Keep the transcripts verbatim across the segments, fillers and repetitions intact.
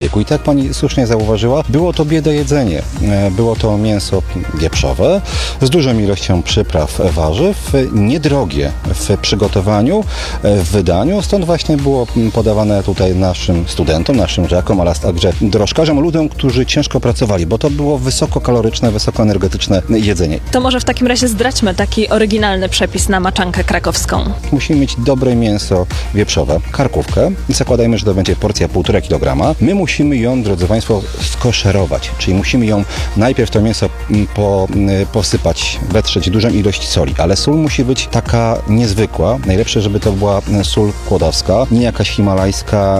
języku. I tak pani słusznie zauważyła, było to bieda jedzenie. Było to mięso wieprzowe z dużą ilością przypraw, warzyw, niedrogie w przygotowaniu, w wydaniu. Stąd właśnie było podawane tutaj naszym studentom, naszym żakom, ale także drożkarzom, ludziom, którzy ciężko pracowali, bo to było wysokokaloryczne, wysokoenergetyczne jedzenie. To może w takim razie zdradźmy taki oryginalny przepis na maczankę krakowską. Musimy mieć dobre mięso wieprzowe, karkówkę. Zakładajmy, że to będzie porcja półtora kilograma. My musimy ją, drodzy Państwo, skoszerować, czyli musimy ją najpierw to mięso po, posypać, wetrzeć dużą ilość soli, ale sól musi być taka niezwykła. Najlepsze, żeby to była sól kłodawska, nie jakaś himalajska,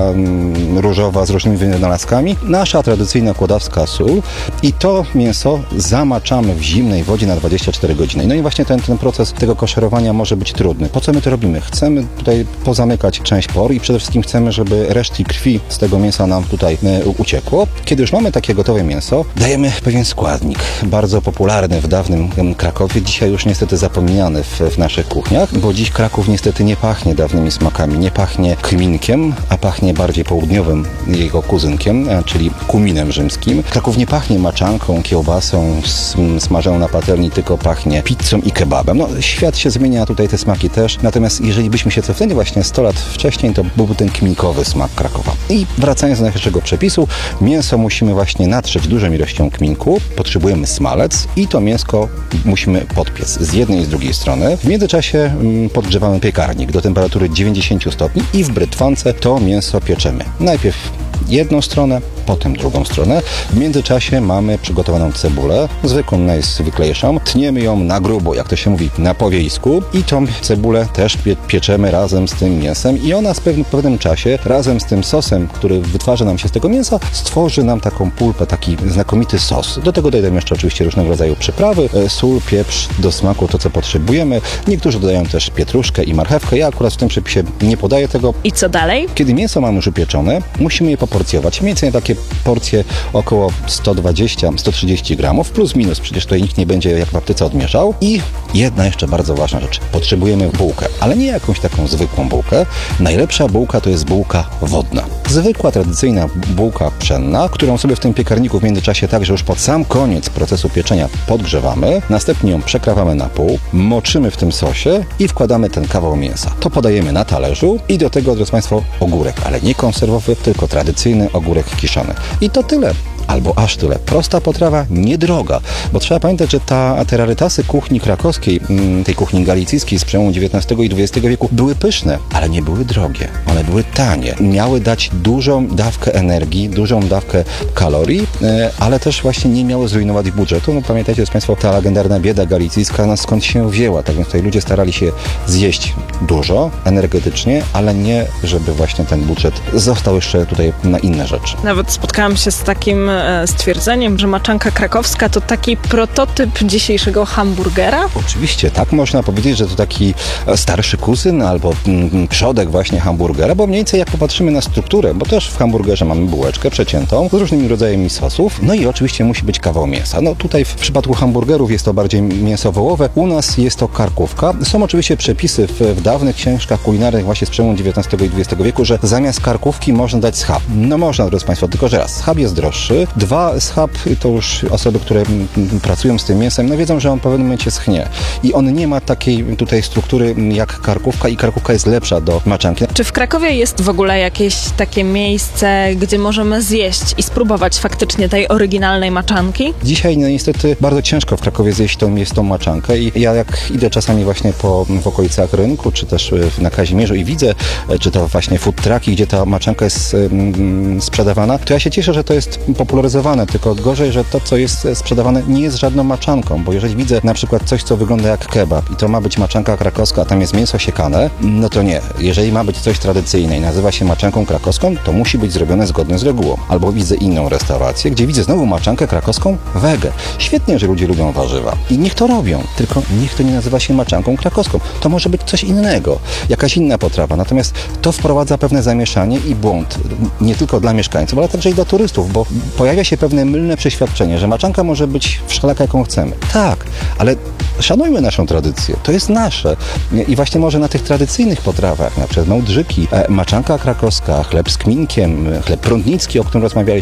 różowa z różnymi wynalazkami. Nasza tradycyjna kłodawska sól i to mięso zamaczamy w zimnej wodzie na dwadzieścia cztery godziny. No i właśnie ten, ten proces tego koszerowania może być trudny. Po co my to robimy? Chcemy tutaj pozamykać część por i przede wszystkim chcemy, żeby resztki krwi z tego mięsa nam tutaj e, uciekło. Kiedy już mamy takie gotowe mięso, dajemy pewien składnik, bardzo popularny w dawnym Krakowie, dzisiaj już niestety zapominany w, w naszych kuchniach, bo dziś Kraków niestety nie pachnie dawnymi smakami, nie pachnie kminkiem, a pachnie bardziej południowym jego kuzynkiem, czyli kuminem rzymskim. Kraków nie pachnie maczanką, kiełbasą smażoną na patelni, tylko pachnie pizzą i kebabem. No, świat się zmienia, tutaj te smaki też. Natomiast jeżeli byśmy się cofnęli właśnie sto lat wcześniej, to byłby ten kminkowy smak Krakowa. I wracając do naszego przepisu, mięso musimy właśnie natrzeć dużą ilością kminku, potrzebujemy smalec i to mięsko musimy podpiec z jednej i z drugiej strony. W międzyczasie podgrzewamy piekarnik do temperatury dziewięćdziesiąt stopni i w brytwance to mięso pieczemy. Najpierw jedną stronę, potem drugą stronę. W międzyczasie mamy przygotowaną cebulę, zwykłą, najzwyklejszą. Tniemy ją na grubo, jak to się mówi, na powiejsku i tą cebulę też pie pieczemy razem z tym mięsem i ona w pewnym, pewnym czasie razem z tym sosem, który wytwarza nam się z tego mięsa, stworzy nam taką pulpę, taki znakomity sos. Do tego dodajemy jeszcze oczywiście różnego rodzaju przyprawy, sól, pieprz do smaku, to co potrzebujemy. Niektórzy dodają też pietruszkę i marchewkę. Ja akurat w tym przepisie nie podaję tego. I co dalej? Kiedy mięso mamy już upieczone, musimy je poporcjować. Mniej więcej takie porcje około sto dwadzieścia do stu trzydziestu gramów, plus minus, przecież tutaj nikt nie będzie jak w aptece odmieszał. I jedna jeszcze bardzo ważna rzecz. Potrzebujemy bułkę, ale nie jakąś taką zwykłą bułkę. Najlepsza bułka to jest bułka wodna. Zwykła, tradycyjna bułka pszenna, którą sobie w tym piekarniku w międzyczasie także już pod sam koniec procesu pieczenia podgrzewamy. Następnie ją przekrawamy na pół, moczymy w tym sosie i wkładamy ten kawał mięsa. To podajemy na talerzu i do tego, drodzy Państwo, ogórek, ale nie konserwowy, tylko tradycyjny ogórek kiszony. I to tyle. Albo aż tyle. Prosta potrawa, niedroga, bo trzeba pamiętać, że ta, te rarytasy kuchni krakowskiej, tej kuchni galicyjskiej z przełomu dziewiętnastego i dwudziestego wieku były pyszne, ale nie były drogie. One były tanie. Miały dać dużą dawkę energii, dużą dawkę kalorii, ale też właśnie nie miały zrujnować budżetu. No pamiętajcie, jest Państwo, ta legendarna bieda galicyjska, no skąd się wzięła. Tak więc tutaj ludzie starali się zjeść dużo, energetycznie, ale nie, żeby właśnie ten budżet został jeszcze tutaj na inne rzeczy. Nawet spotkałam się z takim stwierdzeniem, że maczanka krakowska to taki prototyp dzisiejszego hamburgera? Oczywiście, tak można powiedzieć, że to taki starszy kuzyn albo przodek właśnie hamburgera, bo mniej więcej jak popatrzymy na strukturę, bo też w hamburgerze mamy bułeczkę przeciętą z różnymi rodzajami sosów, no i oczywiście musi być kawał mięsa. No tutaj w przypadku hamburgerów jest to bardziej mięso wołowe, u nas jest to karkówka. Są oczywiście przepisy w, w dawnych książkach kulinarnych właśnie z przełomu dziewiętnastego i dwudziestego wieku, że zamiast karkówki można dać schab. No można, drodzy Państwo, tylko że raz, schab jest droższy, dwa, schab to już osoby, które pracują z tym mięsem, no wiedzą, że on w pewnym momencie schnie i on nie ma takiej tutaj struktury jak karkówka i karkówka jest lepsza do maczanki. Czy w Krakowie jest w ogóle jakieś takie miejsce, gdzie możemy zjeść i spróbować faktycznie tej oryginalnej maczanki? Dzisiaj no, niestety bardzo ciężko w Krakowie zjeść tą, jest tą maczankę i ja jak idę czasami właśnie po, w okolicach rynku, czy też na Kazimierzu i widzę, czy to właśnie food trucki, gdzie ta maczanka jest mm, sprzedawana, to ja się cieszę, że to jest popularyzowane, tylko gorzej, że to, co jest sprzedawane, nie jest żadną maczanką, bo jeżeli widzę na przykład coś, co wygląda jak kebab i to ma być maczanka krakowska, a tam jest mięso siekane, no to nie. Jeżeli ma być coś tradycyjne i nazywa się maczanką krakowską, to musi być zrobione zgodnie z regułą. Albo widzę inną restaurację, gdzie widzę znowu maczankę krakowską wege. Świetnie, że ludzie lubią warzywa i niech to robią, tylko niech to nie nazywa się maczanką krakowską. To może być coś innego, jakaś inna potrawa, natomiast to wprowadza pewne zamieszanie i błąd, nie tylko dla mieszkańców, ale także i dla turystów, bo pojawia się pewne mylne przeświadczenie, że maczanka może być wszelaka, jaką chcemy. Tak, ale szanujmy naszą tradycję. To jest nasze. I właśnie może na tych tradycyjnych potrawach, na przykład małdrzyki, maczanka krakowska, chleb z kminkiem, chleb prądnicki, o którym rozmawialiśmy,